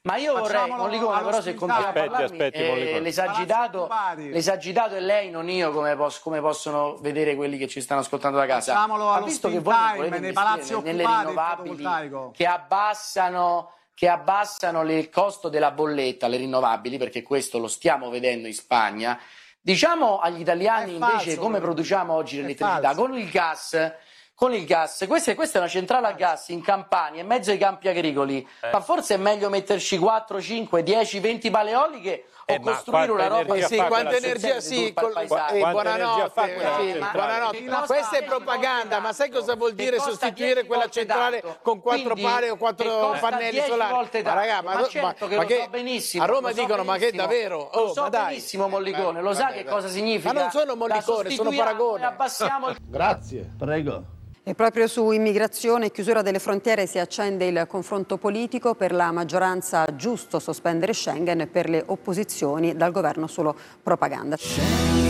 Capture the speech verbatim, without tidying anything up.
Ma io vorrei, Mollicone, però se continua a parlarmi, aspetti, eh, l'esagitato, l'esagitato è lei, non io, come, posso, come possono vedere quelli che ci stanno ascoltando da casa. Facciamolo Ma allo visto che spin voi non time, volete nei investire palazzi nelle occupati, il rinnovabili fotovoltaico. che abbassano, che abbassano le- il costo della bolletta, le rinnovabili, perché questo lo stiamo vedendo in Spagna, diciamo agli italiani È invece falso, come però. produciamo oggi È l'elettricità falso. con il gas. Con il gas, questa è, questa è una centrale a gas in Campania, in mezzo ai campi agricoli, Eh. ma forse è meglio metterci quattro, cinque, dieci, venti pale eoliche o Eh, ma costruire una quanta roba energia che fa quanta quella energia centrale sì, turpa il col- paesaggio. eh, Quanta energia fa buonanotte, quella sì, centrale? buonanotte. Che costa Questa è dieci propaganda, volte ma sai tanto. cosa vuol Che dire costa sostituire dieci quella volte centrale tanto. con quattro Quindi, pale o che quattro costa pannelli dieci solari? volte Ma raga, tanto. ma, Ma ma- certo che ma lo che so benissimo, a Roma lo so dicono ma che benissimo. davvero? Lo Oh, so ma dai. benissimo, Mollicone, lo sa Vabbè, che vabbè. cosa significa? Ma non sono La Mollicone, sono sostituiamo Paragone. e abbassiamo il Grazie. Prego. E proprio su immigrazione e chiusura delle frontiere si accende il confronto politico. Per la maggioranza giusto sospendere Schengen, per le opposizioni dal governo solo propaganda.